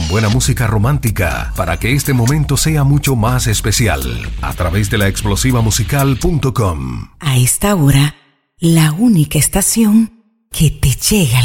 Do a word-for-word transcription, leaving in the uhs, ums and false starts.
con buena música romántica para que este momento sea mucho más especial a través de la explosiva musical punto com. A esta hora, la única estación que te llega